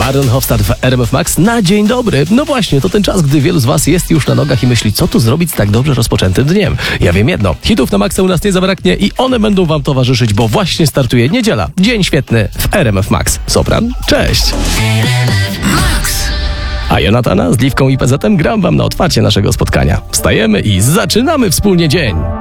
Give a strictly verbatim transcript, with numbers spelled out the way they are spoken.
Marlon Hofstad w R M F Max na dzień dobry. No właśnie, to ten czas, gdy wielu z was jest już na nogach i myśli, co tu zrobić z tak dobrze rozpoczętym dniem. Ja wiem jedno, hitów na Maxa u nas nie zabraknie i one będą wam towarzyszyć, bo właśnie startuje niedziela. Dzień świetny w R M F Max. Sopran, cześć! A Jonatana z Liwką i P Z em gram wam na otwarcie naszego spotkania. Wstajemy i zaczynamy wspólnie dzień.